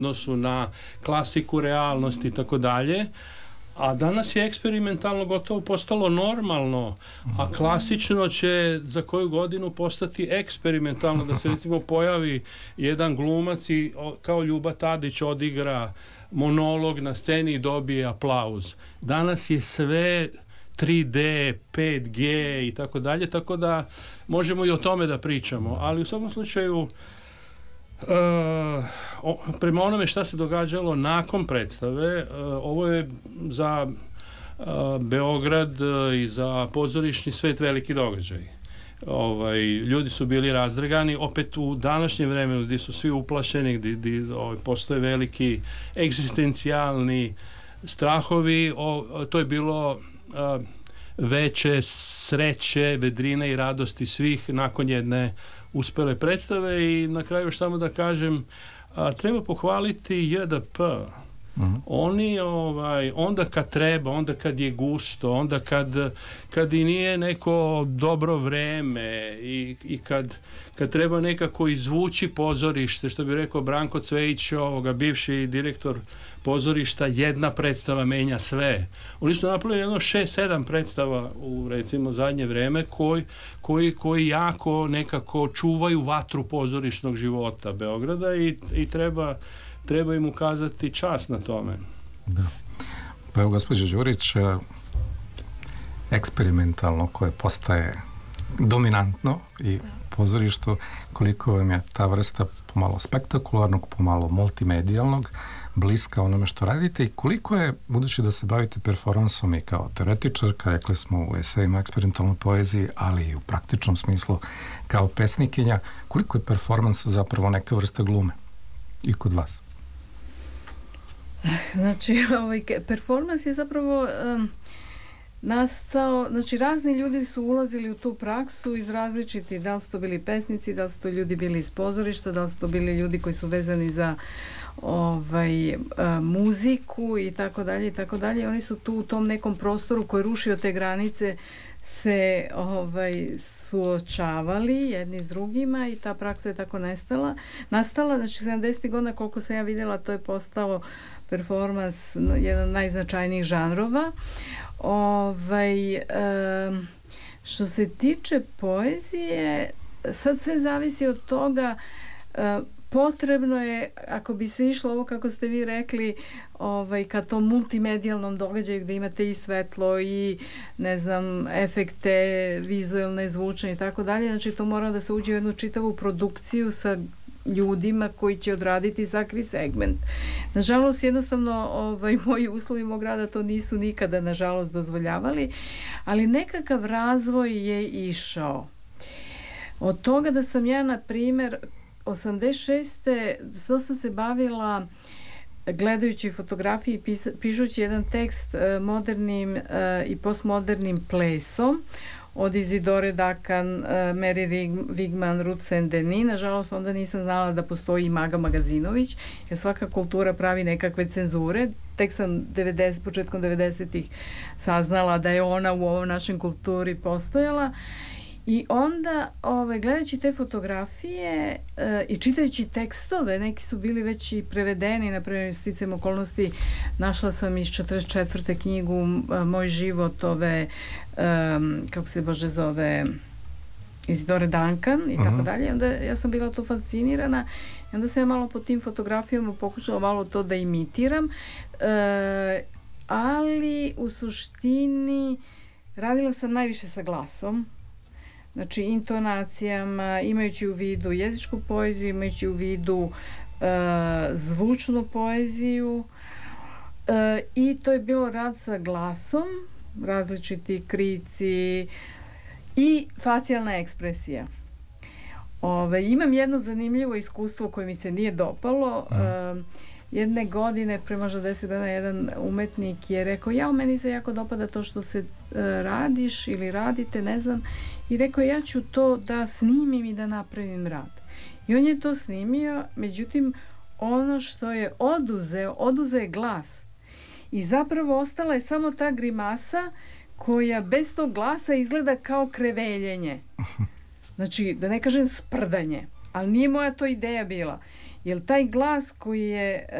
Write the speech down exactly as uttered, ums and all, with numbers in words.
odnosu na klasiku, realnosti i tako dalje. A danas je eksperimentalno gotovo postalo normalno, a klasično će za koju godinu postati eksperimentalno, da se recimo pojavi jedan glumac i kao Ljuba Tadić odigra monolog na sceni i dobije aplauz. Danas je sve tri D, pet G i tako dalje, tako da možemo i o tome da pričamo, ali u svakom slučaju Uh, o, prema onome šta se događalo nakon predstave, uh, ovo je za uh, Beograd uh, i za pozorišni svet veliki događaj. Ovaj, ljudi su bili razdragani, opet u današnjem vremenu gdje su svi uplašeni, gdje, gdje ovaj, postoje veliki egzistencijalni strahovi, o, to je bilo uh, veće sreće, vedrine i radosti svih nakon jedne uspele predstave. I na kraju još samo da kažem, a, treba pohvaliti J D P. Mm-hmm. Oni ovaj, onda kad treba, onda kad je gusto, onda kad, kad i nije neko dobro vreme i, i kad, kad treba nekako izvući pozorište, što bi rekao Branko Cvejić, ovoga, bivši direktor pozorišta, jedna predstava menja sve. Oni su napravili jedno šest sedam predstava u recimo zadnje vreme koji, koji, koji jako nekako čuvaju vatru pozorišnog života Beograda i, i treba treba im ukazati čast na tome. Da. Pa evo, gospođo Đurić, eksperimentalno koje postaje dominantno i pozorištu, koliko vam je ta vrsta pomalo spektakularnog, pomalo multimedijalnog, bliska onome što radite i koliko je, budući da se bavite performansom i kao teoretičarka, rekli smo u esejima eksperimentalnoj poeziji, ali i u praktičnom smislu kao pesnikinja, koliko je performans zapravo neka vrsta glume i kod vas? Znači, ovaj, performans je zapravo um, nastao, znači razni ljudi su ulazili u tu praksu iz različitih, da li su to bili pesnici, da li su to ljudi bili iz pozorišta, da li su to bili ljudi koji su vezani za ovaj, uh, muziku i tako dalje i tako dalje. Oni su tu u tom nekom prostoru koji rušio te granice se ovaj, suočavali jedni s drugima i ta praksa je tako nastala. Nastala, znači sedamdesetih godina, koliko sam ja vidjela, to je postao performans jedan od najznačajnijih žanrova. Ovaj, e, što se tiče poezije, sad sve zavisi od toga, e, potrebno je, ako bi se išlo ovo kako ste vi rekli, ovaj, ka tom multimedijalnom događaju gdje imate i svetlo i ne znam, efekte vizualne, zvučne i tako dalje, znači to mora da se uđe u jednu čitavu produkciju sa ljudima koji će odraditi svaki segment. Nažalost, jednostavno ovaj, moji uslovi mog rada to nisu nikada nažalost dozvoljavali, ali nekakav razvoj je išao. Od toga da sam ja, na primjer, osamdeset šeste to sam se bavila gledajući fotografije i pis, pišući jedan tekst uh, modernim uh, i postmodernim plesom od Izidore Dakan, uh, Mary Wigman, Ruth Saint-Denis. Nažalost, onda nisam znala da postoji i Maga Magazinović, jer svaka kultura pravi nekakve cenzure. Tek sam devedeset, početkom devedesetih saznala da je ona u ovom našoj kulturi postojala. I onda, ovaj, gledajući te fotografije e, i čitajući tekstove, neki su bili već i prevedeni, na primjer, sticajem okolnosti, našla sam iz četrdeset četvrte knjigu Moj život, ove, e, kako se Bože zove, Izidore Duncan i tako dalje. Onda ja sam bila to fascinirana i onda sam ja malo po tim fotografijama pokušala malo to da imitiram, e, ali u suštini radila sam najviše sa glasom. Znači, intonacijama, imajući u vidu jezičku poeziju, imajući u vidu e, zvučnu poeziju e, i to je bilo rad sa glasom, različiti krici i facijalna ekspresija. Ove, imam jedno zanimljivo iskustvo koje mi se nije dopalo. E, jedne godine, pre možda deset dana, jedan umetnik je rekao, ja, u meni se jako dopada to što se e, radiš ili radite, ne znam, i rekao, ja ću to da snimim i da napravim rad. I on je to snimio, međutim, ono što je oduzeo, oduzeo je glas. I zapravo ostala je samo ta grimasa koja bez tog glasa izgleda kao kreveljenje. Znači, da ne kažem sprdanje, ali nije moja to ideja bila. Jer taj glas koji je